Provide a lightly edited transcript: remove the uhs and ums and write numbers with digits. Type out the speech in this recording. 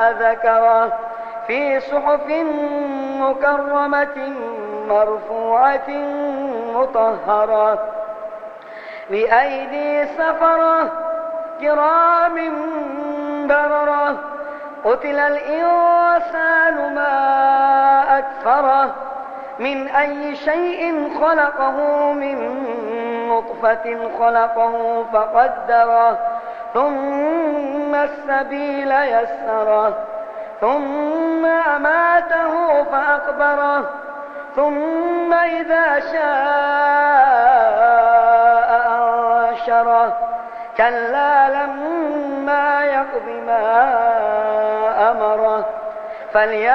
ذكره في صحف مكرمة مرفوعة مطهرة بأيدي سفرة كرام بررة قتل الإنسان ما أكفره من أي شيء خلقه من نطفة خلقه فقدره ثم السبيل يسره ثم أماته فأقبره ثم إذا شاء أنشره كلا لما يقض ما أمره